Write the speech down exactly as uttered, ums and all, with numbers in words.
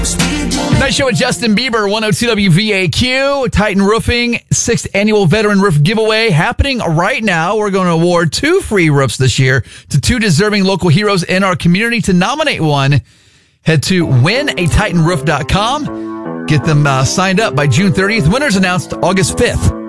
Nice show with Justin Bieber, one oh two W V A Q. Titan Roofing, sixth annual Veteran Roof Giveaway happening right now. We're going to award two free roofs this year to two deserving local heroes in our community. To nominate one, head to win a titan roof dot com. Get them uh, signed up by June thirtieth. Winners announced August fifth.